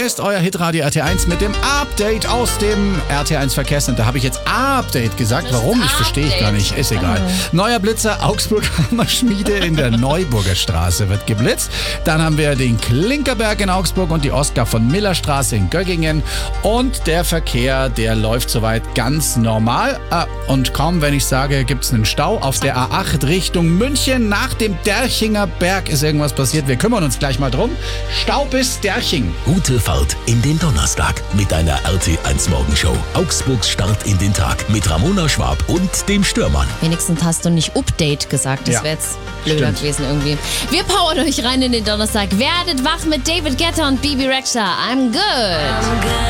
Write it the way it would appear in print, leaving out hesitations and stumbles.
ist euer Hitradio RT1 mit dem Update aus dem RT1 Verkehrscenter. Habe ich jetzt Update gesagt? Warum? Ich verstehe gar nicht. Ist egal. Neuer Blitzer, Augsburg-Hammerschmiede in der Neuburger Straße wird geblitzt. Dann haben wir den Klinkerberg in Augsburg und die Oskar von Miller Straße in Göggingen. Und der Verkehr, der läuft soweit ganz normal. Und kaum, wenn ich sage, gibt es einen Stau auf der A8 Richtung München. Nach dem Derchinger Berg ist irgendwas passiert. Wir kümmern uns gleich mal drum. Stau bis Derching. Gute Fahrt in den Donnerstag mit einer RT1 Morgenshow. Augsburgs Start in den Tag mit Ramona Schwab und dem Stürmann. Wenigstens hast du nicht Update gesagt. Das wäre jetzt blöder gewesen irgendwie. Wir powern euch rein in den Donnerstag. Werdet wach mit David Guetta und Bibi Rexha. I'm good.